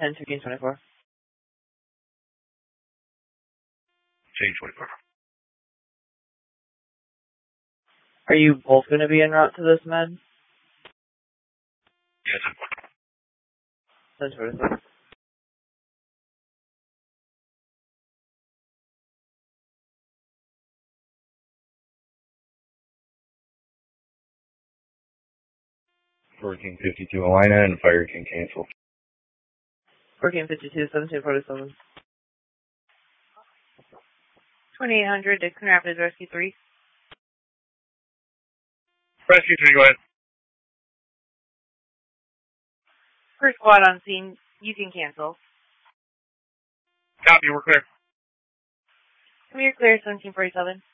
10-15-24. Change 24. Are you both going to be en route to this med? Yeah, 10-24. Hurricane 52 Alina and Fire King cancel. Hurricane 52, 1747. 2800, Dixon Rapids, Rescue 3. Rescue 3, go ahead. First squad on scene, you can cancel. Copy, we're clear. Come here, clear, 1747.